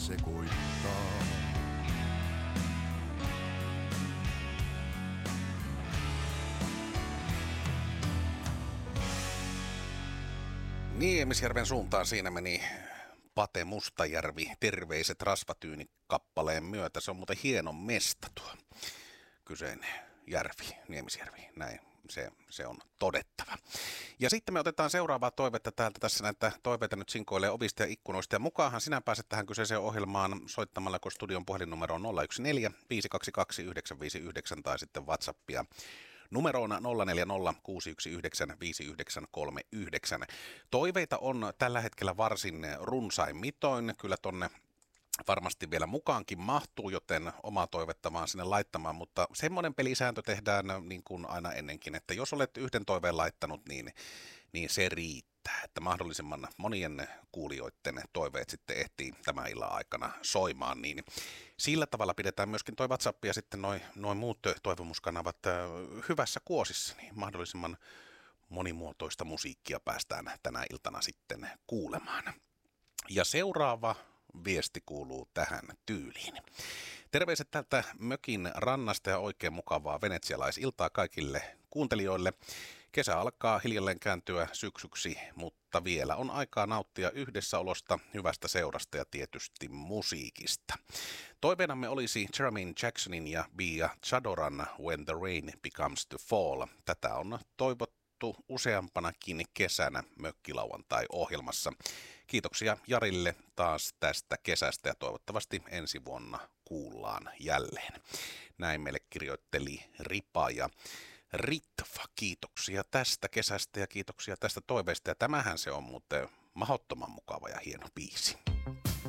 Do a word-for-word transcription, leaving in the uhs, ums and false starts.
sekoittaa. Niemisjärven suuntaan siinä meni Pate Mustajärvi terveiset Rasvatyyni-kappaleen myötä. Se on muuten hieno mesta tuo kyseinen järvi, Niemisjärvi, näin se, se on todettava. Ja sitten me otetaan seuraavaa toivetta täältä. Tässä näitä toiveita nyt sinkoilee ovista ja ikkunoista. Ja mukaanhan sinä pääset tähän kyseiseen ohjelmaan soittamalla, kun studion puhelinnumero on nolla yksi neljä viisi kaksi kaksi yhdeksän viisi yhdeksän tai sitten WhatsAppia numeroona nolla neljä nolla kuusi yksi yhdeksän viisi yhdeksän kolme yhdeksän. Toiveita on tällä hetkellä varsin runsain mitoin. Kyllä tonne varmasti vielä mukaankin mahtuu, joten omaa toivetta vaan sinne laittamaan, mutta semmoinen pelisääntö tehdään niin kuin aina ennenkin, että jos olet yhden toiveen laittanut, niin, niin se riittää, että mahdollisimman monien kuulijoiden toiveet sitten ehtii tämän illan aikana soimaan, niin sillä tavalla pidetään myöskin toi WhatsApp ja sitten noin noi muut toivomuskanavat hyvässä kuosissa, niin mahdollisimman monimuotoista musiikkia päästään tänä iltana sitten kuulemaan. Ja seuraava viesti kuuluu tähän tyyliin. Terveiset tältä mökin rannasta ja oikein mukavaa venetsialaisiltaa kaikille kuuntelijoille. Kesä alkaa hiljalleen kääntyä syksyksi, mutta vielä on aikaa nauttia yhdessäolosta, hyvästä seurasta ja tietysti musiikista. Toiveenamme olisi Jermaine Jacksonin ja Bia Chadoran When the Rain Becomes to Fall. Tätä on toivottu useampanakin kesänä mökkilauantai-ohjelmassa. Kiitoksia Jarille taas tästä kesästä ja toivottavasti ensi vuonna kuullaan jälleen. Näin meille kirjoitteli Ripa ja Ritva. Kiitoksia tästä kesästä ja kiitoksia tästä toiveesta. Ja tämähän se on muuten mahdottoman mukava ja hieno biisi.